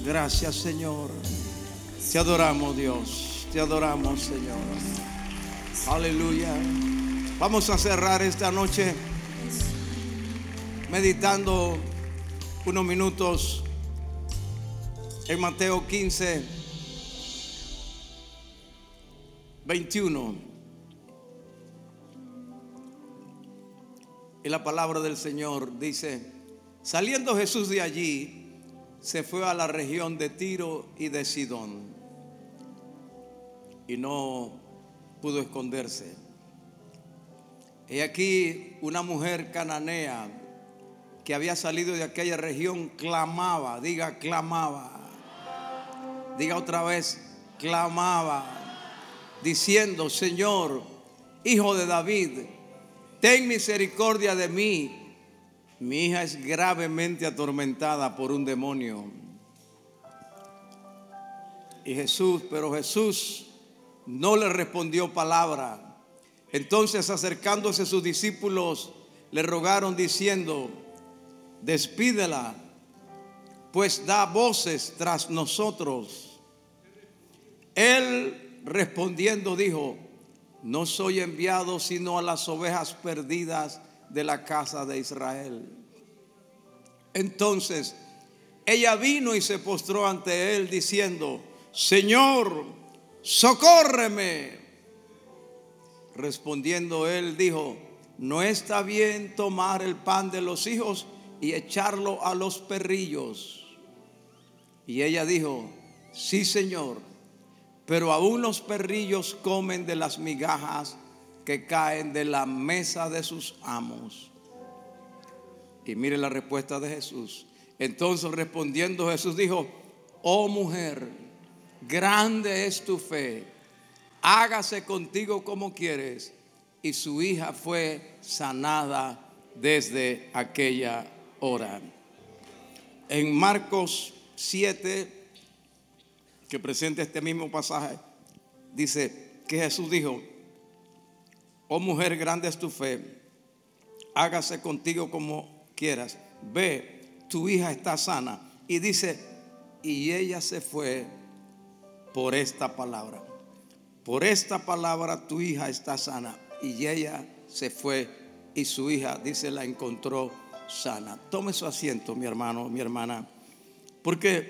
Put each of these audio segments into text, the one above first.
Gracias, Señor. Te adoramos, Dios. Te adoramos, Señor. Aleluya. Vamos a cerrar esta noche meditando unos minutos en Mateo 15, 21. Y la palabra del Señor dice: saliendo Jesús de allí, se fue a la región de Tiro y de Sidón, y no pudo esconderse. He aquí una mujer cananea que había salido de aquella región clamaba, diga otra vez, clamaba, diciendo: Señor, Hijo de David, ten misericordia de mí. Mi hija es gravemente atormentada por un demonio. Pero Jesús no le respondió palabra. Entonces, acercándose sus discípulos, le rogaron diciendo: despídela, pues da voces tras nosotros. Él respondiendo dijo: no soy enviado sino a las ovejas perdidas de la casa de Israel. Entonces ella vino y se postró ante él diciendo: Señor, socórreme. Respondiendo él dijo: no está bien tomar el pan de los hijos y echarlo a los perrillos. Y ella dijo: sí, Señor, pero aún los perrillos comen de las migajas que caen de la mesa de sus amos. Y mire la respuesta de Jesús. Entonces respondiendo Jesús dijo: oh mujer, grande es tu fe, hágase contigo como quieres. Y su hija fue sanada desde aquella hora. En Marcos 7, que presenta este mismo pasaje, dice que Jesús dijo: oh mujer, grande es tu fe, hágase contigo como quieras. Ve, tu hija está sana. Y dice: y ella se fue por esta palabra. Por esta palabra tu hija está sana. Y ella se fue y su hija, dice, la encontró sana. Tome su asiento, mi hermano, mi hermana, porque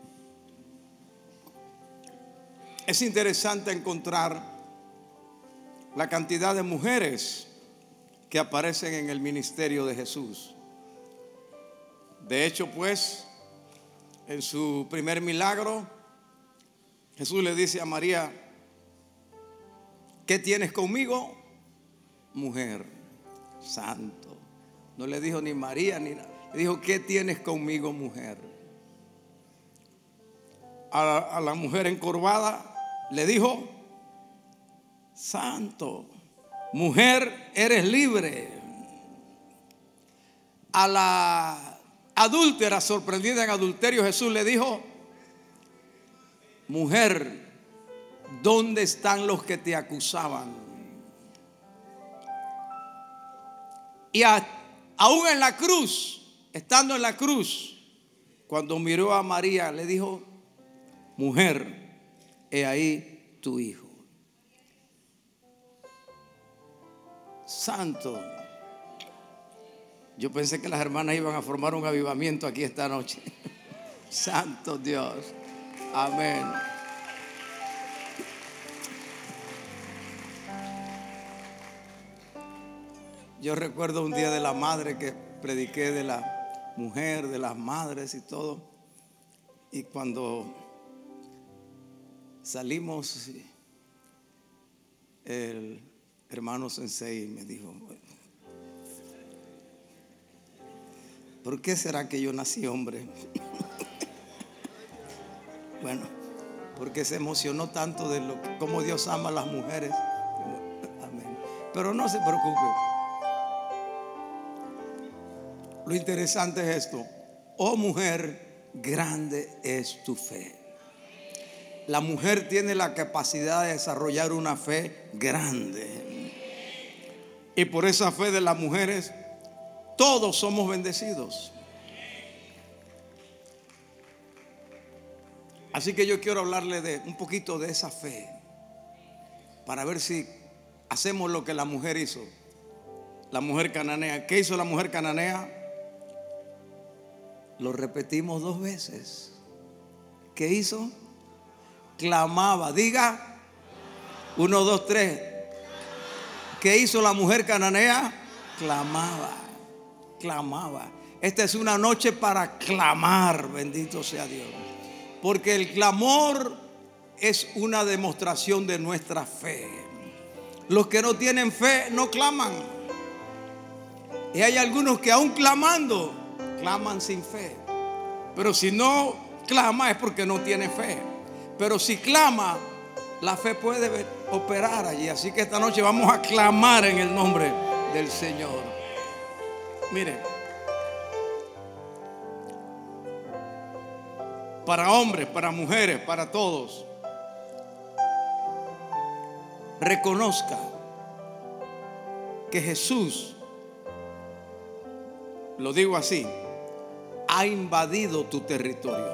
es interesante encontrar la cantidad de mujeres que aparecen en el ministerio de Jesús. De hecho, pues, en su primer milagro, Jesús le dice a María: ¿qué tienes conmigo, mujer? Santo. No le dijo ni María ni nada. Le dijo: ¿qué tienes conmigo, mujer? A la mujer encorvada le dijo: santo. Mujer, eres libre. A la adúltera sorprendida en adulterio, Jesús le dijo: mujer, ¿dónde están los que te acusaban? Y aún en la cruz, estando en la cruz, cuando miró a María, le dijo: mujer, he ahí tu hijo. Santo. Yo pensé que las hermanas iban a formar un avivamiento aquí esta noche. Santo Dios. Amén. Yo recuerdo un día de la madre que prediqué de la mujer, de las madres y todo. Y cuando salimos, el hermano Sensei me dijo: ¿por qué será que yo nací hombre? Bueno, porque se emocionó tanto de cómo Dios ama a las mujeres. Amén. Pero no se preocupe. Lo interesante es esto: oh mujer, grande es tu fe. La mujer tiene la capacidad de desarrollar una fe grande. Y por esa fe de las mujeres, todos somos bendecidos. Así que yo quiero hablarle de un poquito de esa fe, para ver si hacemos lo que la mujer hizo. La mujer cananea. ¿Qué hizo la mujer cananea? Lo repetimos 2 veces. ¿Qué hizo? Clamaba. Diga 1, 2, 3. ¿Qué hizo la mujer cananea? Clamaba. Clamaba. Esta es una noche para clamar. Bendito sea Dios. Porque el clamor es una demostración de nuestra fe. Los que no tienen fe no claman. Y hay algunos que aún clamando, claman sin fe. Pero si no clama es porque no tiene fe. Pero si clama, la fe puede operar allí. Así que esta noche vamos a clamar en el nombre del Señor. Mire, para hombres, para mujeres, para todos, reconozca que Jesús, lo digo así, ha invadido tu territorio.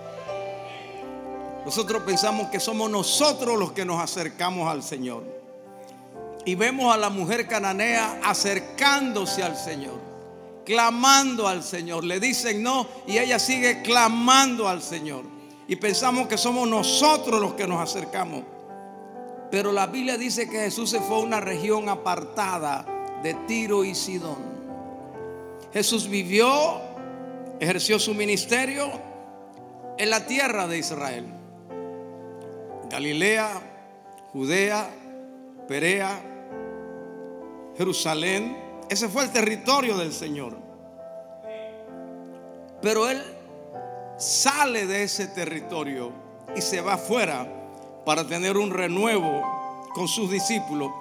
Nosotros pensamos que somos nosotros los que nos acercamos al Señor. Y vemos a la mujer cananea acercándose al Señor, clamando al Señor. Le dicen no y ella sigue clamando al Señor. Y pensamos que somos nosotros los que nos acercamos. Pero la Biblia dice que Jesús se fue a una región apartada de Tiro y Sidón. Jesús vivió, ejerció su ministerio en la tierra de Israel. Galilea, Judea, Perea, Jerusalén. Ese fue el territorio del Señor. Pero Él sale de ese territorio y se va afuera para tener un renuevo con sus discípulos.